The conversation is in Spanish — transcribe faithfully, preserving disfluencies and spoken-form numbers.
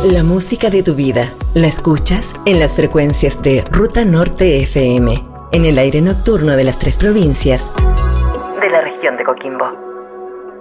La música de tu vida la escuchas en las frecuencias de Ruta Norte F M, en el aire nocturno de las tres provincias de la región de Coquimbo.